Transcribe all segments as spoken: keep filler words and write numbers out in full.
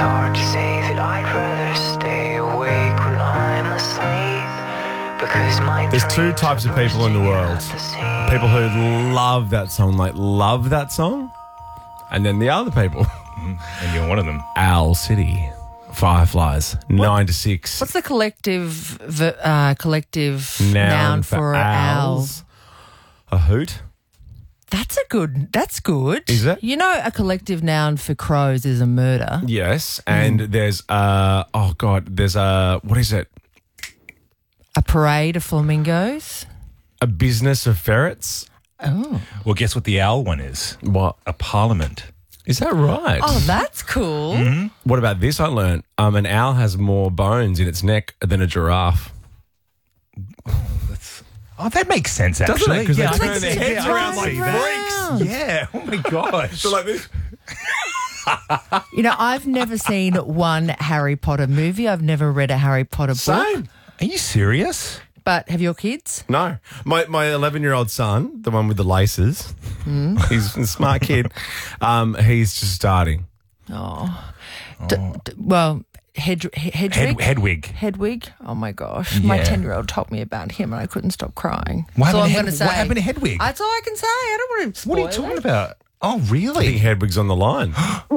hard to say that I'd rather stay awake when I'm asleep. Because my There's two dreams types of are people in the bursting world. at the seams. People who love that song, like love that song. And then the other people. And you're one of them. Owl City. Fireflies. Nine to six. What's the collective v- uh, collective noun, for, owls? A hoot. That's a good. That's good. Is it? You know, a collective noun for crows is a murder. Yes. And there's, uh, oh God, there's a, what is it? A parade of flamingos. A business of ferrets. Oh, Well, guess what the owl one is? What? A parliament. Is that right? oh, that's cool. What about this I learned? Um, an owl has more bones in its neck than a giraffe. That's oh, that makes sense Doesn't actually. it? 'Cause they I turn can their see- heads yeah, I around can like see that. freaks. Yeah. Oh my gosh. like this. You know, I've never seen one Harry Potter movie. I've never read a Harry Potter book. Same. Are you serious? But have your kids? No. My my eleven-year-old son, the one with the laces, he's a smart kid. Um, he's just starting. Oh, D- d- well, Hed- Hed- Head, Hedwig. Hedwig. Hedwig. Oh my gosh, my Yeah. ten-year-old told me about him, and I couldn't stop crying. What That's all I'm happened to going to Hed- say. what happened to Hedwig? That's all I can say. I don't want to. What are you talking about? Oh, I think really? Hedwig's on the line.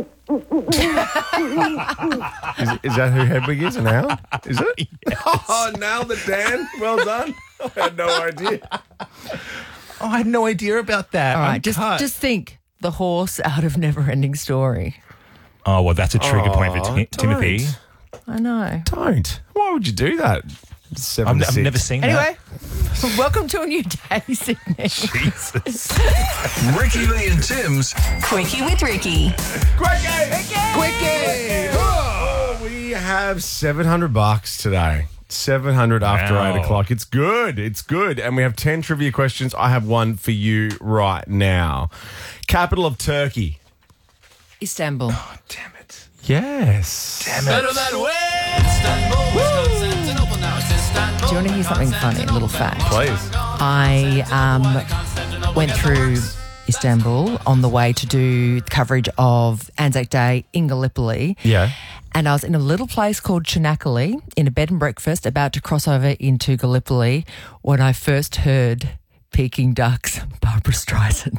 is, is that who Hedwig is? An owl? Is it? Oh, nailed it, Dan. Well done. I had no idea. Oh, I had no idea about that. All right, I'm just cut. just think the horse out of Never-Ending Story. Oh, well, that's a trigger point for Oh, Ti- Timothy. don't. I know. Don't. Why would you do that? Seven I've, to I've six. never seen Anyway, welcome to a new day, Sydney. that. Jesus. Ricky Lee and Tim's Quickie with Ricky. Quickie! Quickie! Oh, we have seven hundred bucks today. seven hundred after Wow. eight o'clock. It's good. It's good. And we have ten trivia questions. I have one for you right now. Capital of Turkey. Istanbul. Damn it. Yes. Damn it. Do you want to hear something funny? A little fact. Please. I um, went through Istanbul on the way to do coverage of Anzac Day in Gallipoli. Yeah. And I was in a little place called Chinakali in a bed and breakfast about to cross over into Gallipoli when I first heard Peking Ducks, Barbara Streisand.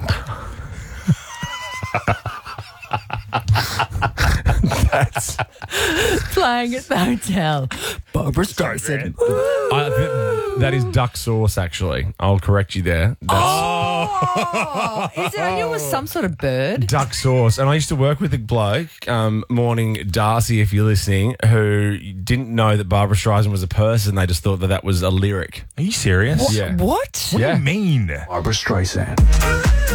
That's Playing at the hotel. Barbara Streisand. I, th- that is duck sauce, actually. I'll correct you there. That's Oh, is it? I knew it was some sort of bird. duck sauce. And I used to work with a bloke, um, morning Darcy, if you're listening, who didn't know that Barbara Streisand was a person. They just thought that that was a lyric. Are you serious? Yeah. What? What Yeah. do you mean? Barbara Streisand.